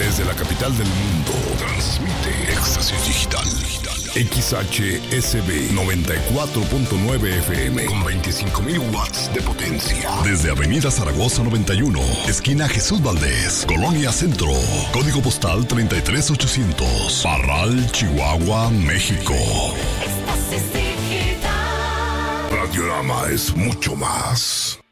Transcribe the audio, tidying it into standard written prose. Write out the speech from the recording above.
Desde la capital del mundo, transmite Éxtasis Digital. XHSB 94.9 FM con 25,000 watts de potencia. Desde Avenida Zaragoza 91, esquina Jesús Valdés, Colonia Centro. Código postal 33800. Parral, Chihuahua, México. Radiorama es mucho más.